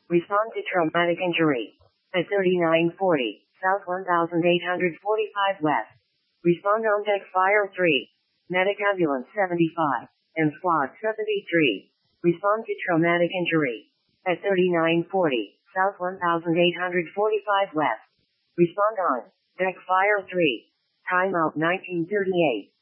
Respond to traumatic injury. At 3940, South 1845 West. Respond on deck Fire 3. Medic Ambulance 75. And Squad 73. Respond to traumatic injury. At 3940, South 1845 West. Respond on deck Fire 3. Timeout 1938.